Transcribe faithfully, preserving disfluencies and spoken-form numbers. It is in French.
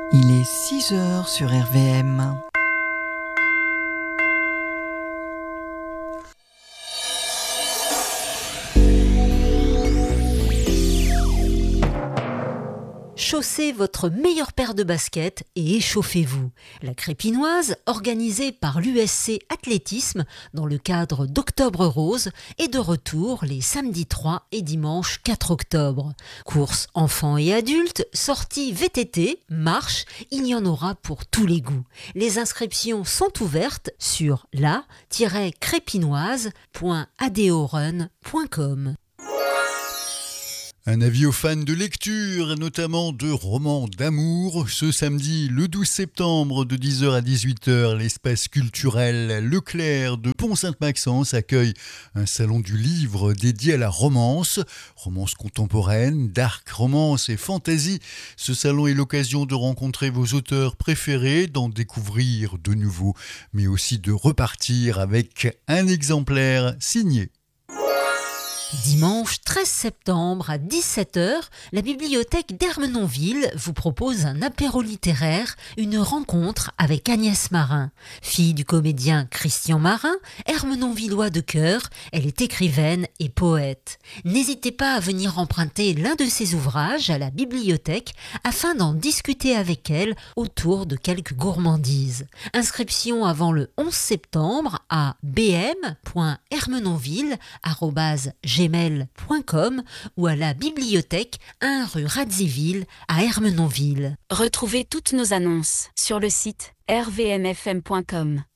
Il est six heures sur R V M. Chaussez votre meilleure paire de baskets et échauffez-vous. La Crépinoise, organisée par l'U S C Athlétisme dans le cadre d'Octobre Rose, est de retour les samedis trois et dimanche quatre octobre. Courses enfants et adultes, sorties V T T, marche, il y en aura pour tous les goûts. Les inscriptions sont ouvertes sur la tiret crépinoise point adeorun point com. Un avis aux fans de lecture, notamment de romans d'amour. Ce samedi, le douze septembre, de dix heures à dix-huit heures, l'espace culturel Leclerc de Pont-Sainte-Maxence accueille un salon du livre dédié à la romance. Romance contemporaine, dark romance et fantasy. Ce salon est l'occasion de rencontrer vos auteurs préférés, d'en découvrir de nouveaux, mais aussi de repartir avec un exemplaire signé. Dimanche treize septembre à dix-sept heures, la bibliothèque d'Ermenonville vous propose un apéro littéraire, une rencontre avec Agnès Marin. Fille du comédien Christian Marin, Ermenonvillois de cœur, elle est écrivaine et poète. N'hésitez pas à venir emprunter l'un de ses ouvrages à la bibliothèque afin d'en discuter avec elle autour de quelques gourmandises. Inscription avant le onze septembre à b m point ermenonville arobase gmail point com ou à la bibliothèque un rue Radziwiłł à Ermenonville. Retrouvez toutes nos annonces sur le site r v m f m point com.